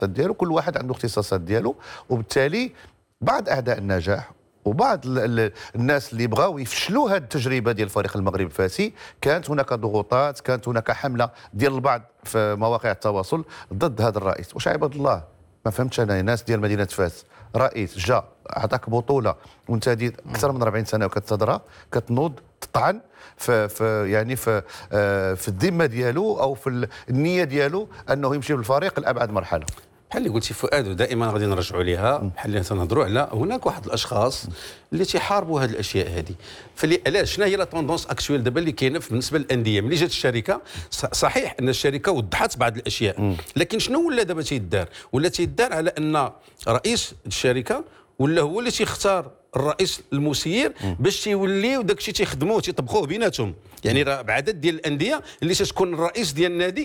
ديالو، كل واحد عنده اختصاصات ديالو، وبالتالي بعض اعداء النجاح وبعض الناس اللي بغاو يفشلوا هذه التجربه ديال الفريق المغربي الفاسي، كانت هناك ضغوطات، كانت هناك حمله ديال البعض في مواقع التواصل ضد هذا الرئيس. واش عباد الله ما فهمتش انا، ناس ديال مدينه فاس، رئيس جا عطاك بطوله وانت دي اكثر من 40 سنه وكتهضرها، كتنوض تطعن في يعني في الذمه ديالو او في النيه ديالو انه يمشي بالفريق لابعد مرحله. بحال اللي قلتي فؤاد، ودائما غادي نرجعوا ليها، بحال اللي تنهضروا على هناك واحد الاشخاص اللي تيحاربوا هذه الاشياء هذه. علاش شنو هي لا توندونس اكشويل دابا اللي كاينه بالنسبه للانديه؟ ملي جات الشركه، صحيح ان الشركه وضحت بعض الاشياء، لكن شنو ولا دابا تيدار؟ ولا تيدار على ان رئيس الشركه ولا هو اللي تيختار الرئيس المسير باش تيوليو داك الشيء تيخدموه تيطبخوه بيناتهم. يعني راه بعدد ديال الانديه اللي تتكون الرئيس ديال النادي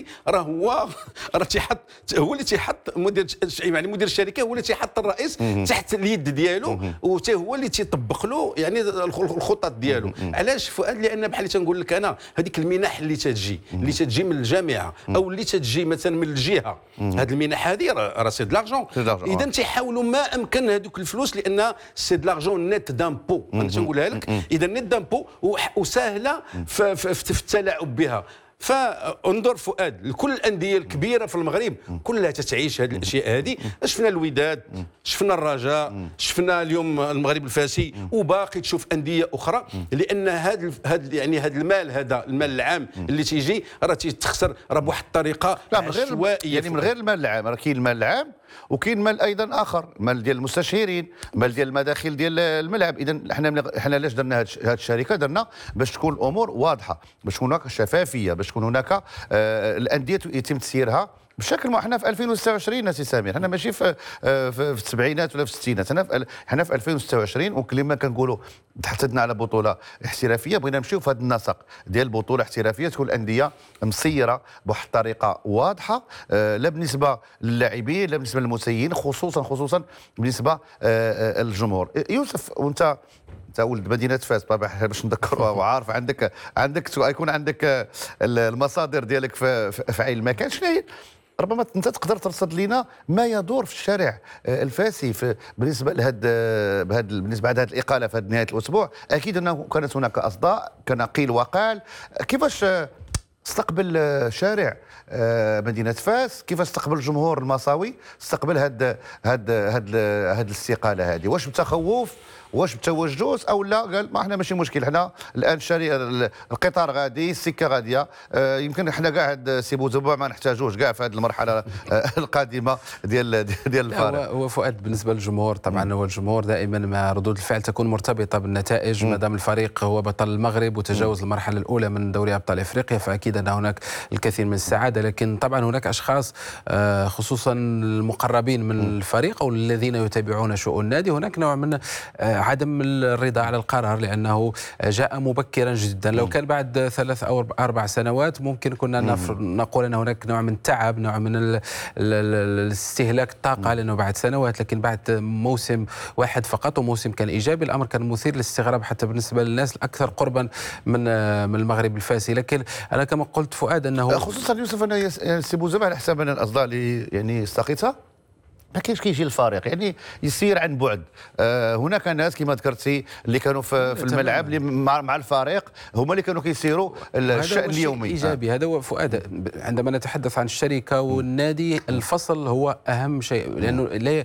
راه تيحط، هو اللي تيحط يعني مدير الشركه هو اللي تيحط الرئيس تحت اليد ديالو، وتا هو اللي تيطبق له يعني الخطط ديالو. علاش فؤاد؟ لان بحال اللي تنقول لك انا، هذيك المنح اللي تجي من الجامعه او اللي تجي مثلا من الجهه، هذه المنح هذه راه سي د لارجون. اذا تيحاولوا ما امكن هذوك الفلوس، لان سي د لارجون نت دامبو، انا تنقولها لك. اذا نت دامبو وسهله في التلاعب بها. فانظر فؤاد، لكل الانديه الكبيره في المغرب كلها تتعيش هذه الاشياء هذه. شفنا الوداد، شفنا الرجاء، شفنا اليوم المغرب الفاسي، وباقي تشوف انديه اخرى. لان هذا يعني هذا المال، هذا المال العام اللي تيجي راه تيتخسر راه بواحد الطريقه عشوائيه. يعني من غير المال العام، راه كاين المال العام وكاين مال ايضا اخر، مال ديال المستشيرين، مال ديال المداخل ديال الملعب. اذا احنا علاش درنا هذه الشركه؟ درنا باش تكون الامور واضحه، باش تكون هناك شفافيه، باش تكون هناك الانديه يتم تسييرها بشكل ما. احنا في 2026 سي سمير، احنا ماشي في السبعينات ولا في الستينات، احنا في 2026. وكلما كنقولوا تحدثنا على بطوله احترافيه، بغينا نمشيو في هذا النسق ديال بطوله احترافيه، تكون الانديه مسيره بواحد الطريقه واضحه، لا بالنسبه للاعبين لا بالنسبه للمسيرين، خصوصا بالنسبه للجمهور. يوسف، وانت ولد مدينه فاس طبعا باش نذكرها، وعارف عندك يكون عندك المصادر ديالك في اي المكان. شنو هي ربما انت تقدر ترصد لنا ما يدور في الشارع الفاسي بالنسبه بالنسبه لهذه الاقاله في نهايه الاسبوع؟ اكيد انه كانت هناك اصداء، كان قيل وقال. كيفاش استقبل شارع مدينه فاس، كيفاش استقبل الجمهور المصاوي استقبل هاد الاستقاله هذه؟ واش بتخوف، واش بتوجس، او لا قال ما احنا ماشي مشكل، احنا الان القطار غادي، السكه غاديه، يمكن احنا قاعد سي بوزبوع ما نحتاجوش كاع في هذه المرحله القادمه ديال الفريق. هو فؤاد بالنسبه للجمهور طبعا، هو الجمهور دائما ما ردود الفعل تكون مرتبطه بالنتائج. ما دام الفريق هو بطل المغرب وتجاوز المرحله الاولى من دوري ابطال افريقيا، فاكيد ان هناك الكثير من السعاده. لكن طبعا هناك اشخاص خصوصا المقربين من الفريق او الذين يتابعون شؤون النادي، هناك نوع من عدم الرضا على القرار، لأنه جاء مبكرا جدا. لو كان بعد 3 أو 4 سنوات ممكن كنا نقول أن هناك نوع من التعب، نوع من الاستهلاك الطاقة، لأنه بعد سنوات. لكن بعد موسم واحد فقط، وموسم كان إيجابي، الأمر كان مثير للاستغراب حتى بالنسبة للناس الأكثر قربا من المغرب الفاسي. لكن أنا كما قلت فؤاد أنه خصوصا يوسف أن سي بوزبوع على حساب أن الأصداء اللي يعني استقيتها ما كاينش كيجي الفريق، يعني يسير عن بعد. هناك ناس كما ذكرتي اللي كانوا في الملعب اللي مع الفريق، هما اللي كانوا كيسيروا الشأن اليومي ايجابي. هذا هو فؤاد. عندما نتحدث عن الشركه والنادي، الفصل هو اهم شيء، لانه لا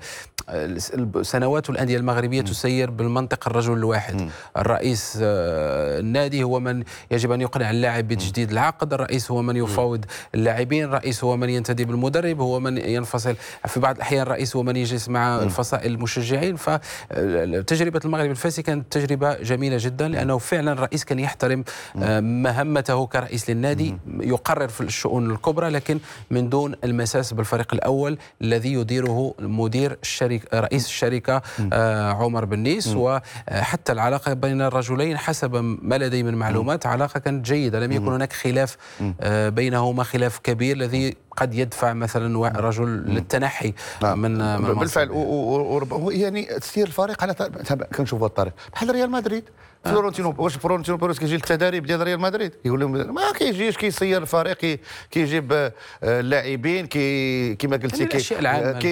سنوات الانديه المغربيه تسير بالمنطق الرجل الواحد. الرئيس النادي هو من يجب ان يقنع اللاعب بتجديد العقد، الرئيس هو من يفاوض اللاعبين، الرئيس هو من ينتدب المدرب، هو من ينفصل في بعض الاحيان، الرئيس هو من يجلس مع الفصائل المشجعين. فتجربه المغرب الفاسي كانت تجربه جميله جدا، لانه فعلا الرئيس كان يحترم مهمته كرئيس للنادي، يقرر في الشؤون الكبرى، لكن من دون المساس بالفريق الاول الذي يديره مدير الشركه رئيس الشركة عمر بنيس، وحتى العلاقة بين الرجلين حسب ما لدي من معلومات علاقة كانت جيدة، لم يكن هناك خلاف بينهما، خلاف كبير الذي قد يدفع مثلا رجل للتنحي من بالفعل. يعني تسير الفريق على كنشوفوا الطريق بحال ريال مدريد. فلورنتينو واش بيريز كيجي للتدريب ديال ريال مدريد يقول لهم ما كيجيش، كيسير الفريق، كيجيب اللاعبين كيما قلتي الأشياء العامة.